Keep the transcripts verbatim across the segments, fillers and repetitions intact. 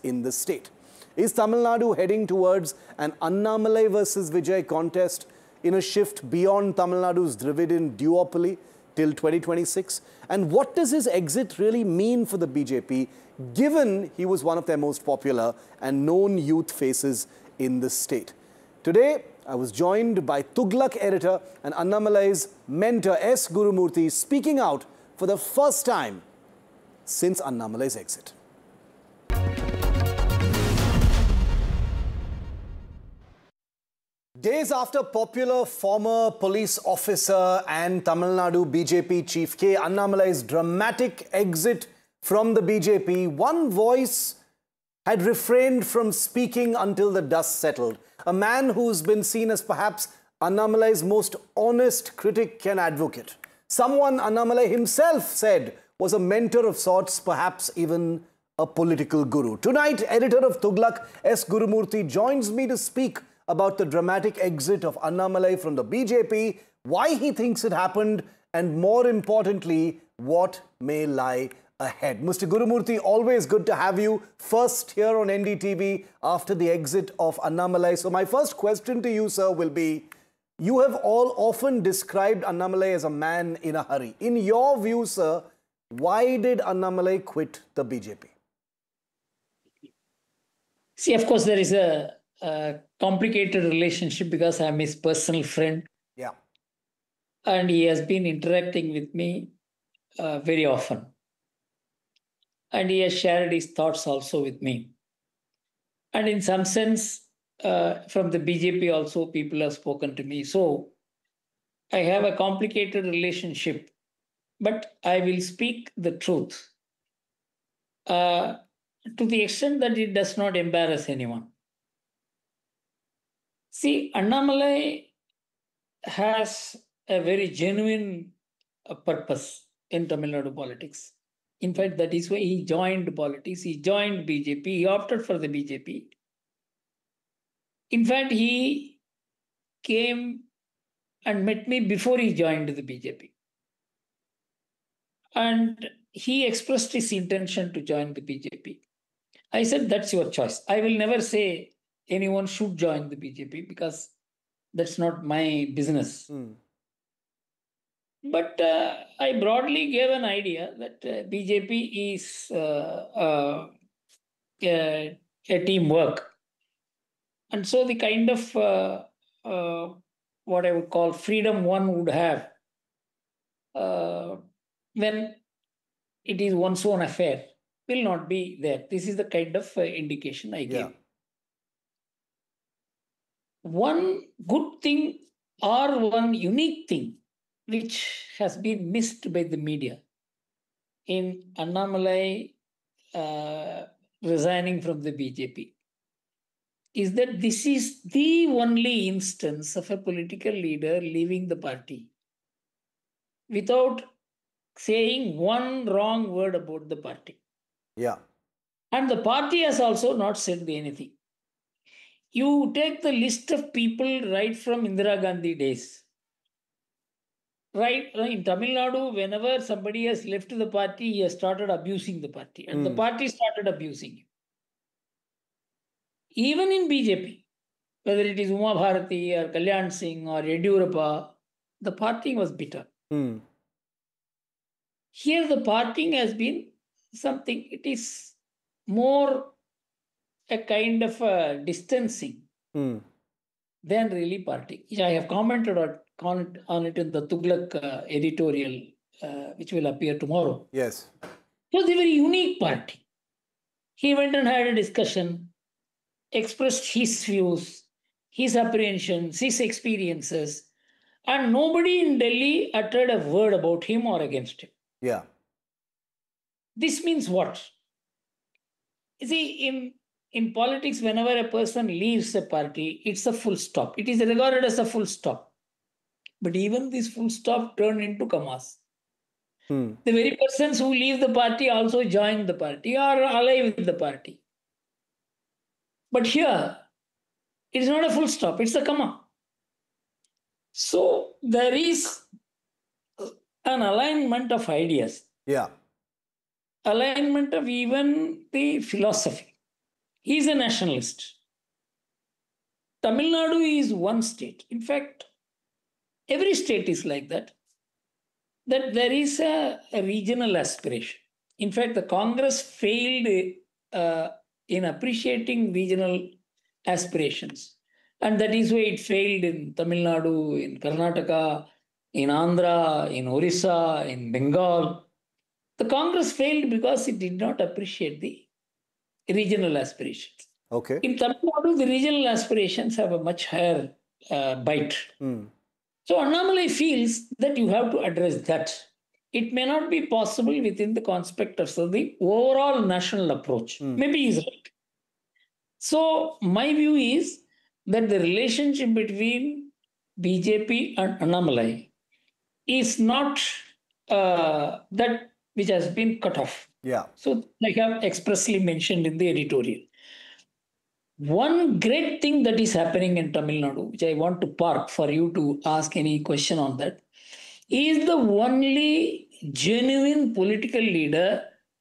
in the state. Is Tamil Nadu heading towards an Annamalai versus Vijay contest in a shift beyond Tamil Nadu's Dravidian duopoly till twenty twenty-six? And what does his exit really mean for the B J P, given he was one of their most popular and known youth faces in the state? Today, I was joined by Tughlaq editor and Annamalai's mentor S. Gurumurthy, speaking out for the first time since Annamalai's exit. Days after popular former police officer and Tamil Nadu B J P chief K. Annamalai's dramatic exit from the B J P, one voice had refrained from speaking until the dust settled. A man who's been seen as perhaps Annamalai's most honest critic and advocate. Someone Annamalai himself said was a mentor of sorts, perhaps even a political guru. Tonight, editor of Tughlaq, S. Gurumurthy, joins me to speak about the dramatic exit of Annamalai from the B J P, why he thinks it happened, and more importantly, what may lie ahead. Mister Gurumurthy, always good to have you first here on N D T V after the exit of Annamalai. So my first question to you, sir, will be, you have all often described Annamalai as a man in a hurry. In your view, sir, why did Annamalai quit the B J P? See, of course, there is a, a complicated relationship because I'm his personal friend. Yeah. And he has been interacting with me uh, very often. And he has shared his thoughts also with me. And in some sense, uh, from the B J P also, people have spoken to me. So I have a complicated relationship, but I will speak the truth uh, to the extent that it does not embarrass anyone. See, Annamalai has a very genuine uh, purpose in Tamil Nadu politics. In fact, that is why he joined politics. He joined B J P. He opted for the B J P. In fact, he came and met me before he joined the B J P. And he expressed his intention to join the B J P. I said, that's your choice. I will never say anyone should join the B J P because that's not my business. Mm. But uh, I broadly gave an idea that uh, B J P is uh, uh, a, a teamwork. And so the kind of uh, uh, what I would call freedom one would have uh, when it is one's own affair will not be there. This is the kind of uh, indication I gave. Yeah. One good thing or one unique thing which has been missed by the media in Annamalai uh, resigning from the B J P is that this is the only instance of a political leader leaving the party without saying one wrong word about the party. Yeah. And the party has also not said anything. You take the list of people right from Indira Gandhi days. Right, in Tamil Nadu, whenever somebody has left the party, he has started abusing the party. And mm. the party started abusing him. Even in B J P, whether it is Uma Bharati or Kalyan Singh or Yediyurappa, the partying was bitter. Mm. Here the partying has been something, it is more a kind of a distancing mm. than really partying. I have commented on on it in the Tughlaq uh, editorial, uh, which will appear tomorrow. Yes. It was a very unique party. He went and had a discussion, expressed his views, his apprehensions, his experiences, and nobody in Delhi uttered a word about him or against him. Yeah. This means what? You see, in, in politics, whenever a person leaves a party, it's a full stop. It is regarded as a full stop. But even this full stop turned into commas. Hmm. The very persons who leave the party also join the party or ally with the party. But here, it's not a full stop, it's a comma. So there is an alignment of ideas. Yeah. Alignment of even the philosophy. He is a nationalist. Tamil Nadu is one state. In fact, every state is like that, that there is a, a regional aspiration. In fact, the Congress failed uh, in appreciating regional aspirations. And that is why it failed in Tamil Nadu, in Karnataka, in Andhra, in Orissa, in Bengal. The Congress failed because it did not appreciate the regional aspirations. Okay. In Tamil Nadu, the regional aspirations have a much higher uh, bite. Mm. So Annamalai feels that you have to address that. It may not be possible within the conspectus of the overall national approach. Mm. Maybe he's right. So my view is that the relationship between B J P and Annamalai is not uh, that which has been cut off. Yeah. So I have expressly mentioned in the editorial. One great thing that is happening in Tamil Nadu, which I want to park for you to ask any question on that, is the only genuine political leader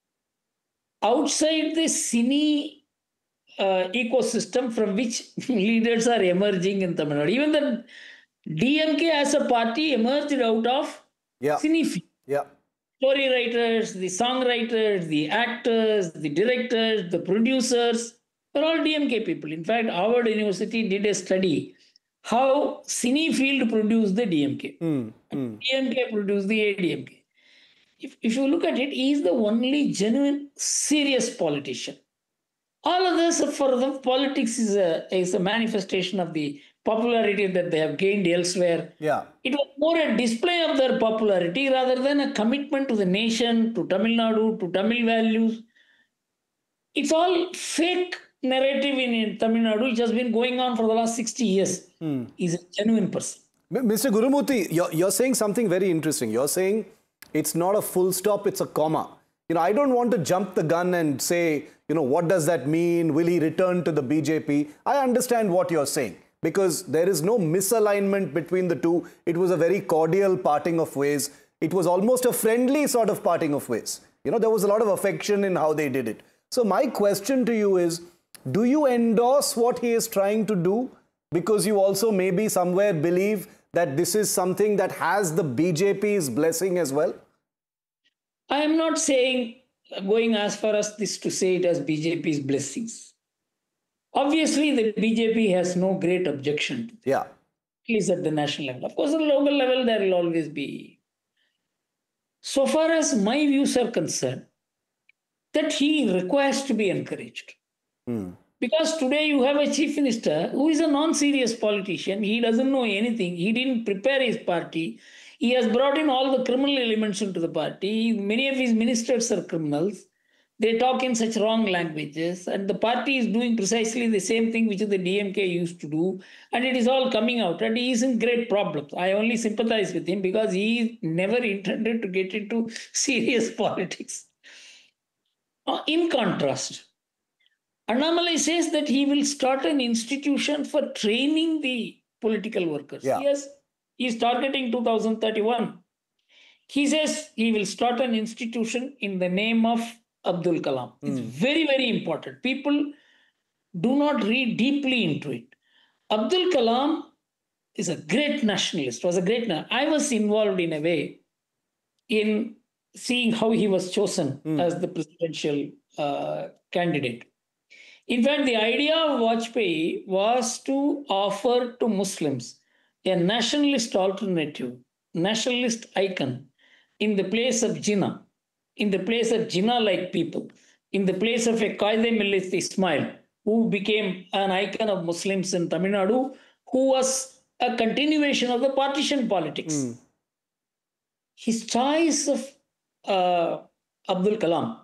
outside the cine uh, ecosystem from which leaders are emerging in Tamil Nadu. Even the D M K as a party emerged out of yeah. cine. Yeah. Story writers, the songwriters, the actors, the directors, the producers, they're all D M K people. In fact, Harvard University did a study how Cinefield produced the D M K. Mm, mm. D M K produced the A D M K. If, if you look at it, he is the only genuine, serious politician. All others, for them, politics is a, is a manifestation of the popularity that they have gained elsewhere. Yeah. It was more a display of their popularity rather than a commitment to the nation, to Tamil Nadu, to Tamil values. It's all fake narrative in Tamil Nadu, which has been going on for the last sixty years. Hmm. He's a genuine person. Mister Gurumurthy, you're, you're saying something very interesting. You're saying it's not a full stop, it's a comma. You know, I don't want to jump the gun and say, you know, what does that mean? Will he return to the B J P? I understand what you're saying because there is no misalignment between the two. It was a very cordial parting of ways. It was almost a friendly sort of parting of ways. You know, there was a lot of affection in how they did it. So my question to you is, do you endorse what he is trying to do? Because you also maybe somewhere believe that this is something that has the B J P's blessing as well? I am not saying, going as far as this to say it as B J P's blessings. Obviously, the B J P has no great objection to that. Yeah. At least at the national level. Of course, at the local level, there will always be. So far as my views are concerned, that he requires to be encouraged. Hmm. Because today you have a chief minister who is a non-serious politician. He doesn't know anything. He didn't prepare his party. He has brought in all the criminal elements into the party. Many of his ministers are criminals. They talk in such wrong languages. And the party is doing precisely the same thing which the D M K used to do. And it is all coming out. And he is in great problems. I only sympathize with him because he never intended to get into serious politics. In contrast, Annamalai says that he will start an institution for training the political workers. Yeah. Yes, he is targeting two thousand thirty-one. He says he will start an institution in the name of Abdul Kalam. Mm. It's very, very important. People do not read deeply into it. Abdul Kalam is a great nationalist, was a great nationalist. I was involved in a way in seeing how he was chosen mm. as the presidential uh, candidate. In fact, the idea of Vajpayee was to offer to Muslims a nationalist alternative, nationalist icon in the place of Jinnah, in the place of Jinnah-like people, in the place of a Qaeda-Millit Ismail, who became an icon of Muslims in Tamil Nadu, who was a continuation of the partition politics. Mm. His choice of uh, Abdul Kalam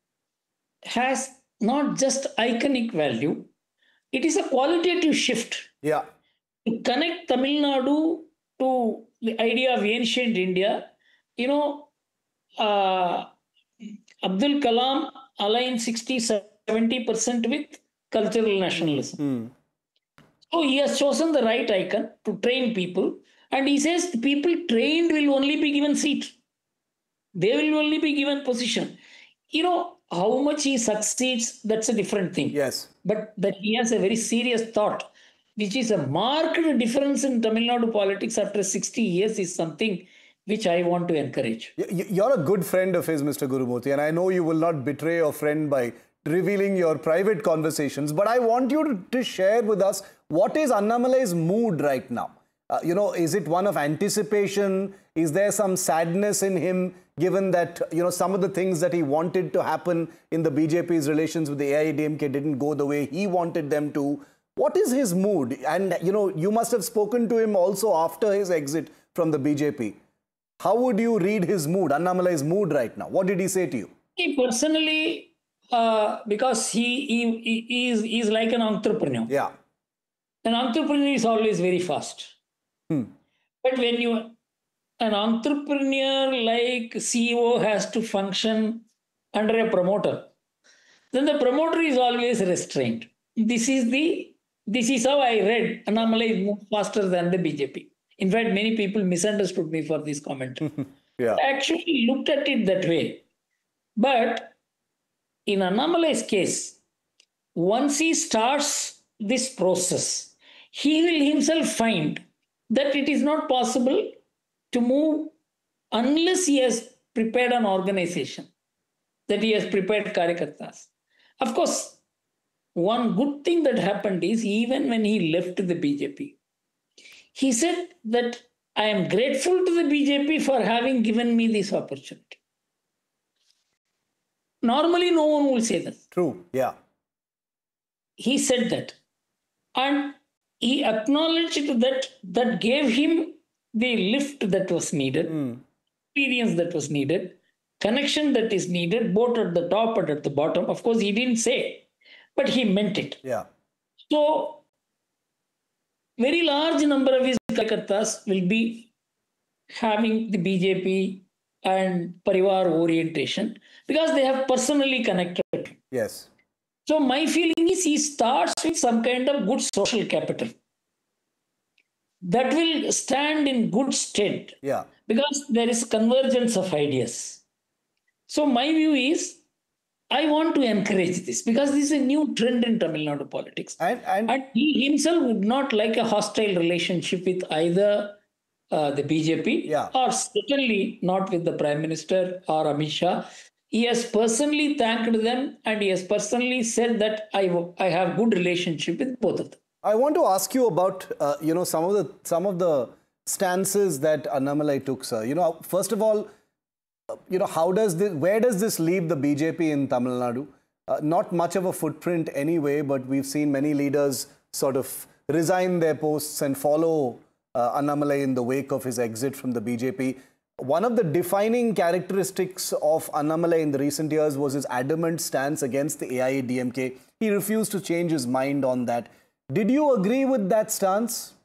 has not just iconic value, it is a qualitative shift. Yeah. To connect Tamil Nadu to the idea of ancient India, you know, uh, Abdul Kalam aligns sixty to seventy percent with cultural nationalism. Mm. So he has chosen the right icon to train people. And he says the people trained will only be given seat. They will only be given position. You know, how much he succeeds, that's a different thing. Yes. but that he has a very serious thought, which is a marked difference in Tamil Nadu politics after sixty years, is something which I want to encourage. You're a good friend of his, Mister Gurumurthy, and I know you will not betray your friend by revealing your private conversations, but I want you to, to share with us, what is Annamalai's mood right now? Uh, you know, is it one of anticipation? Is there some sadness in him, given that, you know, some of the things that he wanted to happen in the B J P's relations with the A I A D M K didn't go the way he wanted them to? What is his mood? And, you know, you must have spoken to him also after his exit from the B J P. How would you read his mood, Annamalai's mood right now? What did he say to you? He personally, uh, because he, he, he, is, he is like an entrepreneur. Yeah. An entrepreneur is always very fast. Hmm. But when you, an entrepreneur like C E O has to function under a promoter, then the promoter is always restrained. This is the, this is how I read Annamalai moved faster than the B J P. In fact, many people misunderstood me for this comment. Yeah. I actually looked at it that way. But in Annamalai's case, once he starts this process, he will himself find that it is not possible to move unless he has prepared an organization, that he has prepared Karyakartas. Of course, one good thing that happened is, even when he left the B J P, he said that I am grateful to the B J P for having given me this opportunity. Normally, no one will say that. True, yeah. He said that. And he acknowledged that that gave him the lift that was needed, mm. experience that was needed, connection that is needed, both at the top and at the bottom. Of course, he didn't say, but he meant it. Yeah. So, very large number of his Karyakartas will be having the B J P and Parivar orientation because they have personally connected. Yes. So my feeling is he starts with some kind of good social capital that will stand in good stead. Yeah. Because there is convergence of ideas. So my view is, I want to encourage this because this is a new trend in Tamil Nadu politics. And, and, and he himself would not like a hostile relationship with either uh, the B J P yeah. or certainly not with the Prime Minister or Amit Shah. He has personally thanked them and he has personally said that I, I have good relationship with both of them. I want to ask you about, uh, you know, some of the some of the stances that Annamalai took, sir. You know, first of all, uh, you know, how does this, where does this leave the B J P in Tamil Nadu? Uh, not much of a footprint anyway, but we've seen many leaders sort of resign their posts and follow uh, Annamalai in the wake of his exit from the B J P. One of the defining characteristics of Annamalai in the recent years was his adamant stance against the A I A D M K. He refused to change his mind on that. Did you agree with that stance?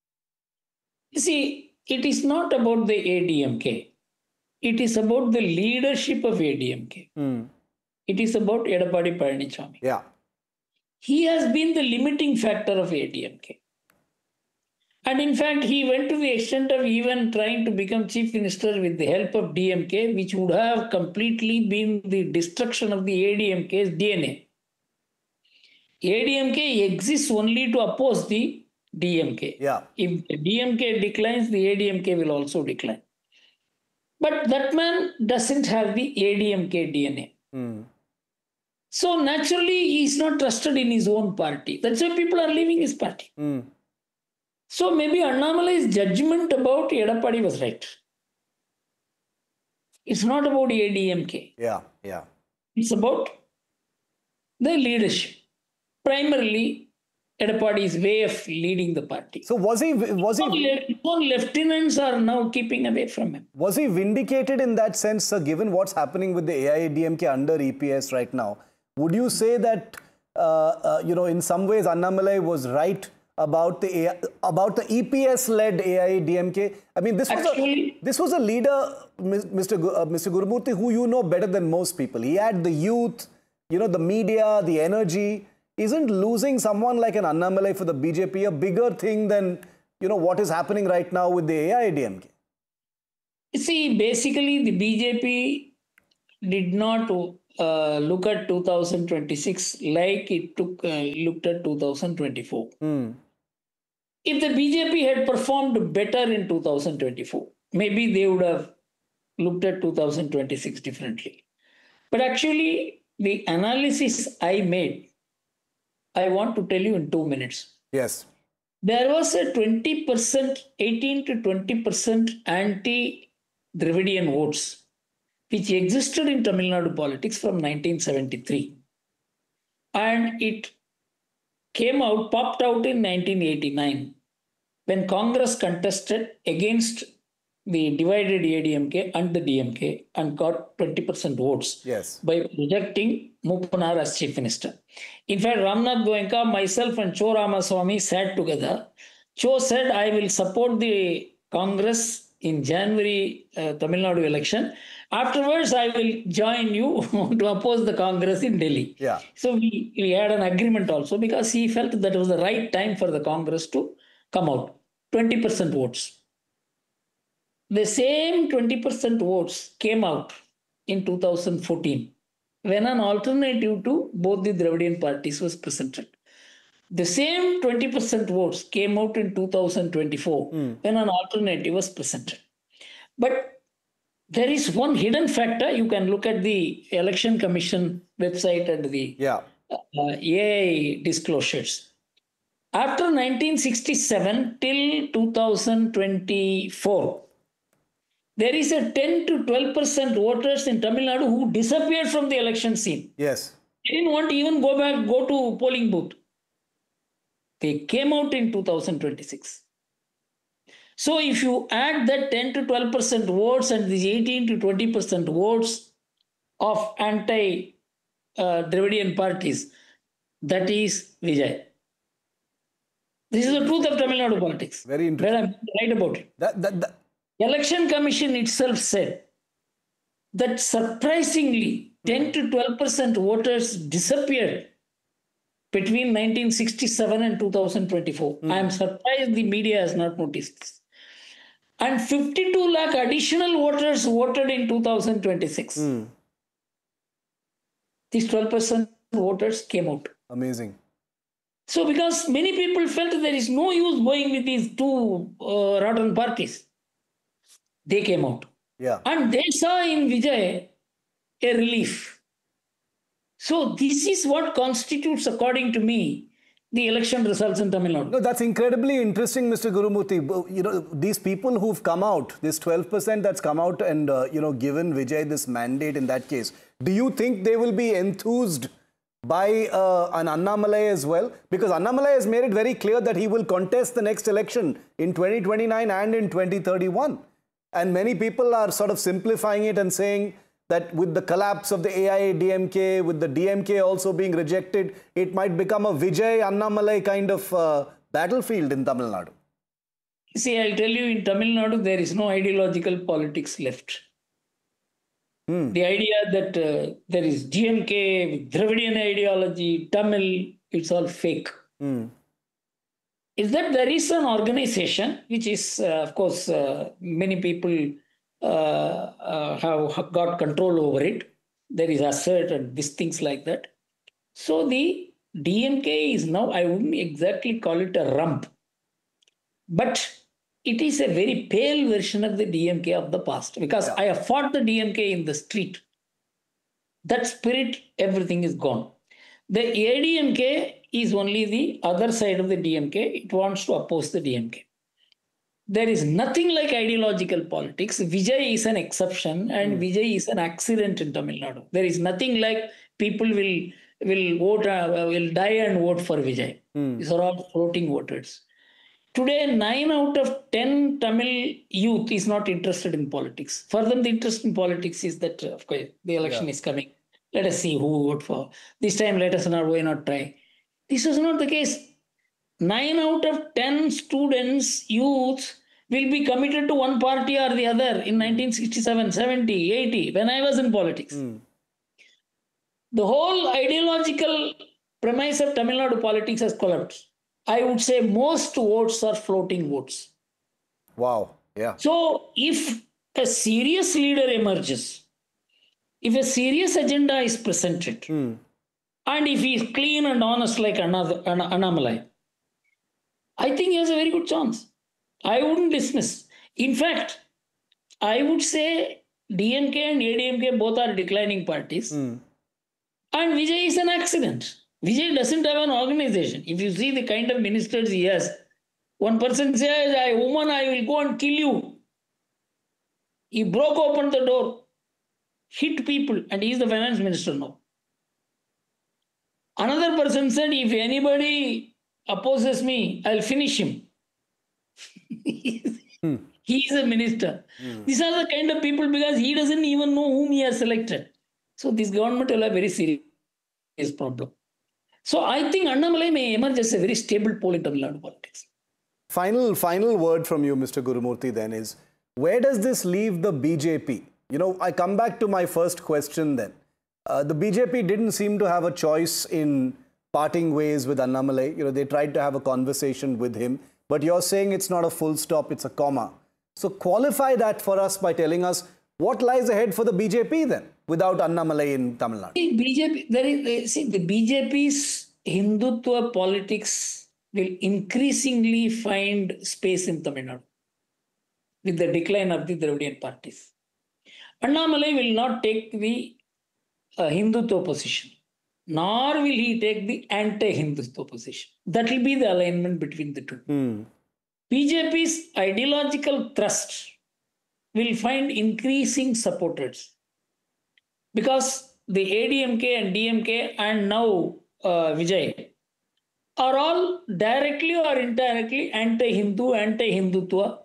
You see, it is not about the A D M K. It is about the leadership of A D M K. Mm. It is about Edappadi Palaniswamy. Yeah. He has been the limiting factor of A D M K. And in fact, he went to the extent of even trying to become chief minister with the help of D M K, which would have completely been the destruction of the A D M K's D N A. A D M K exists only to oppose the D M K. Yeah. If the D M K declines, the A D M K will also decline. But that man doesn't have the A D M K D N A. Mm. So naturally, he is not trusted in his own party. That's why people are leaving his party. Mm. So maybe Annamalai's judgment about Edappadi was right. It's not about A D M K. Yeah, yeah. It's about the leadership. Primarily, Edappadi's way of leading the party. So was he, was he... His own lieutenants are now keeping away from him. Was he vindicated in that sense, sir, given what's happening with the A I A D M K under E P S right now? Would you say that, uh, uh, you know, in some ways Annamalai was right about the A I, about the E P S-led A I A D M K? I mean, this was Actually, a this was a leader, Mister Gu, uh, Mister Gurumurthy, who you know better than most people. He had the youth, you know, the media, the energy. Isn't losing someone like an Annamalai for the B J P a bigger thing than, you know, what is happening right now with the A I A D M K? You see, basically, the B J P did not uh, look at two thousand twenty-six like it took uh, looked at two thousand twenty-four. Mm. If the B J P had performed better in two thousand twenty-four, maybe they would have looked at two thousand twenty-six differently. But actually, the analysis I made, I want to tell you in two minutes. Yes. There was a twenty percent, eighteen to twenty percent anti Dravidian votes, which existed in Tamil Nadu politics from nineteen seventy-three. And it came out, popped out in nineteen eighty-nine when Congress contested against the divided A D M K and the D M K and got twenty percent votes Yes. by rejecting Muppanar as chief minister. In fact, Ramnath Goenka, myself and Cho Ramaswamy sat together. Cho said, I will support the Congress in January uh, Tamil Nadu election. Afterwards, I will join you to oppose the Congress in Delhi. Yeah. So we, we had an agreement also because he felt that it was the right time for the Congress to come out. twenty percent votes. The same twenty percent votes came out in two thousand fourteen when an alternative to both the Dravidian parties was presented. The same twenty percent votes came out in two thousand twenty-four mm. when an alternative was presented. But there is one hidden factor. You can look at the Election Commission website and the yeah. uh, A I disclosures. After nineteen sixty-seven till two thousand twenty-four, there is a ten to twelve percent voters in Tamil Nadu who disappeared from the election scene. Yes. They didn't want to even go back, go to polling booth. They came out in two thousand twenty-six. So if you add that ten to twelve percent votes and these eighteen to twenty percent votes of anti-Dravidian uh, parties, that is Vijay. This is the truth of Tamil Nadu politics. Very interesting. Where I'm right about it. That, that, that. Election Commission itself said that surprisingly ten to twelve percent voters disappeared between nineteen sixty-seven and two thousand twenty-four. Mm. I am surprised the media has not noticed this. And fifty-two lakh additional voters voted in two thousand twenty-six. Mm. These twelve percent voters came out. Amazing. So because many people felt there is no use going with these two uh, rotten parties, they came out. Yeah. And they saw in Vijay a relief. So this is what constitutes, according to me, the election results in Tamil Nadu. No, that's incredibly interesting, Mister Gurumurthy. You know, these people who've come out, this twelve percent that's come out and, uh, you know, given Vijay this mandate in that case, do you think they will be enthused by uh, an Annamalai as well? Because Annamalai has made it very clear that he will contest the next election in twenty twenty-nine and in twenty thirty-one. And many people are sort of simplifying it and saying that with the collapse of the A I A D M K, with the D M K also being rejected, it might become a Vijay Annamalai kind of uh, battlefield in Tamil Nadu. See, I'll tell you, in Tamil Nadu, there is no ideological politics left. Hmm. The idea that uh, there is D M K with Dravidian ideology, Tamil, it's all fake. Hmm. Is that there is an organization which is, uh, of course, uh, many people uh, uh, have got control over it. There is assert and these things like that. So the D M K is now, I wouldn't exactly call it a rump, but it is a very pale version of the D M K of the past, because yeah. I have fought the D M K in the street. That spirit, everything is gone. The A D M K is only the other side of the D M K. It wants to oppose the D M K. There is nothing like ideological politics. Vijay is an exception and mm. Vijay is an accident in Tamil Nadu. There is nothing like people will, will, vote, uh, will die and vote for Vijay. Mm. These are all floating voters. Today, nine out of ten Tamil youth is not interested in politics. For them, the interest in politics is that, of course, the election yeah. is coming. Let us see who vote for. This time, let us not, why not try? This was not the case. Nine out of ten students, youths, will be committed to one party or the other in nineteen sixty-seven, seventy, eighty, when I was in politics. Mm. The whole ideological premise of Tamil Nadu politics has collapsed. I would say most votes are floating votes. Wow. Yeah. So if a serious leader emerges, if a serious agenda is presented, Mm. and if he is clean and honest like another an, Annamalai, I think he has a very good chance. I wouldn't dismiss. In fact, I would say D M K and A D M K both are declining parties. Mm. And Vijay is an accident. Vijay doesn't have an organization. If you see the kind of ministers he has, one person says, I woman, I will go and kill you. He broke open the door, hit people, and he is the finance minister now. Another person said, if anybody opposes me, I'll finish him. Hmm. He is a minister. Mm. These are the kind of people because he doesn't even know whom he has selected. So this government will have a very serious problem. So I think Annamalai may emerge as a very stable pole in Tamil Nadu politics. Final, final word from you, Mister Gurumurthy, then is, where does this leave the B J P? You know, I come back to my first question then. Uh, the B J P didn't seem to have a choice in parting ways with Annamalai. You know, they tried to have a conversation with him. But you're saying it's not a full stop, it's a comma. So qualify that for us by telling us what lies ahead for the B J P then, without Annamalai in Tamil Nadu. See, B J P, there is, see, the B J P's Hindutva politics will increasingly find space in Tamil Nadu with the decline of the Dravidian parties. Annamalai will not take the uh, Hindutva position, nor will he take the anti-Hindutva position. That will be the alignment between the two. Mm. B J P's ideological thrust will find increasing supporters because the A D M K and D M K and now uh, Vijay are all directly or indirectly anti-Hindu, anti-Hindutva.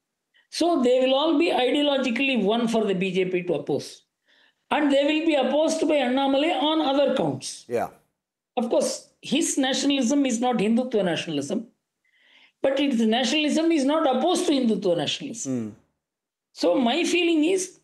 So they will all be ideologically one for the B J P to oppose. And they will be opposed by Annamalai on other counts. Yeah. Of course, his nationalism is not Hindutva nationalism, but its nationalism is not opposed to Hindutva nationalism. Mm. So my feeling is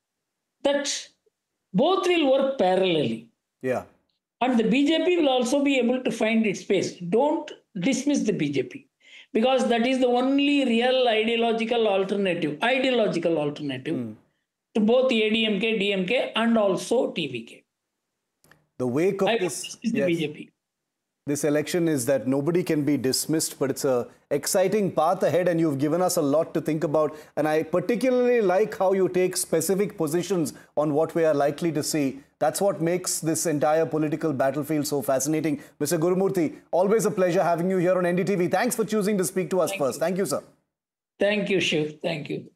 that both will work parallelly. Yeah. And the B J P will also be able to find its space. Don't dismiss the B J P because that is the only real ideological alternative, ideological alternative mm. to both A D M K, D M K and also T V K. The wake of I this, the yes, B J P. This election is that nobody can be dismissed, but it's an exciting path ahead and you've given us a lot to think about. And I particularly like how you take specific positions on what we are likely to see. That's what makes this entire political battlefield so fascinating. Mister Gurumurthy, always a pleasure having you here on N D T V. Thanks for choosing to speak to us Thank first. You. Thank you, sir. Thank you, Shiv. Thank you.